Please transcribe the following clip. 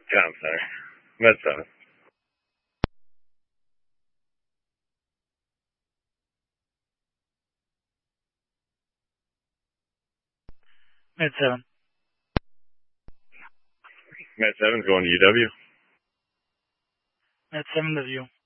Town Center. Med 7. Med 7. Med 7's going to UW. Med 7 to view.